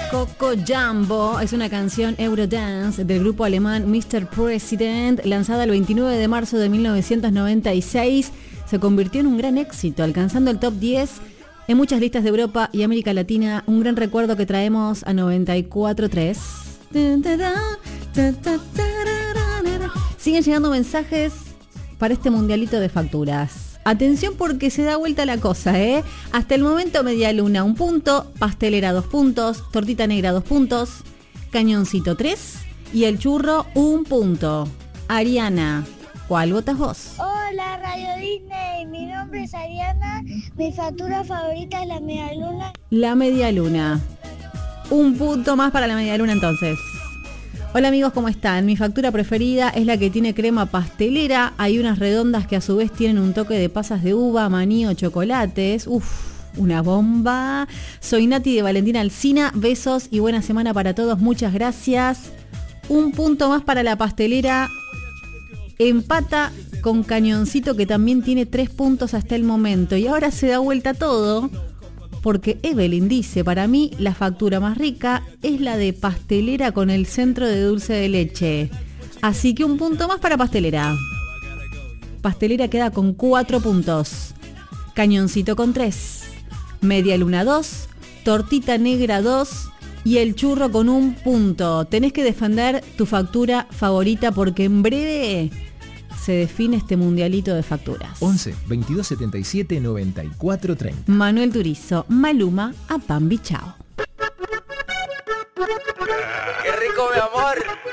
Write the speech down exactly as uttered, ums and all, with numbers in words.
Coco Jumbo es una canción Eurodance del grupo alemán mister President, lanzada el veintinueve de marzo de mil novecientos noventa y seis. Se convirtió en un gran éxito, alcanzando el top diez en muchas listas de Europa y América Latina. Un gran recuerdo que traemos a noventa y cuatro punto tres. Siguen llegando mensajes para este mundialito de facturas. Atención porque se da vuelta la cosa, ¿eh? Hasta el momento Media Luna un punto, Pastelera dos puntos, Tortita Negra dos puntos, Cañoncito tres y El Churro un punto. Ariana, ¿cuál votas vos? Hola Radio Disney, mi nombre es Ariana, mi factura favorita es la Media Luna. La Media Luna. Un punto más para la Media Luna entonces. Hola amigos, ¿cómo están? Mi factura preferida es la que tiene crema pastelera. Hay unas redondas que a su vez tienen un toque de pasas de uva, maní o chocolates. Uf, una bomba. Soy Nati de Valentina Alsina. Besos y buena semana para todos. Muchas gracias. Un punto más para la pastelera. Empata con Cañoncito, que también tiene tres puntos hasta el momento. Y ahora se da vuelta todo, porque Evelyn dice, para mí la factura más rica es la de Pastelera con el centro de dulce de leche. Así que un punto más para Pastelera. Pastelera queda con cuatro puntos. Cañoncito con tres. Media Luna dos. Tortita Negra dos. Y El Churro con un punto. Tenés que defender tu factura favorita porque en breve se define este mundialito de facturas. once, veintidós, setenta y siete, noventa y cuatro, treinta. Manuel Turizo, Maluma, a Pambi Chao. ¡Qué rico, mi amor!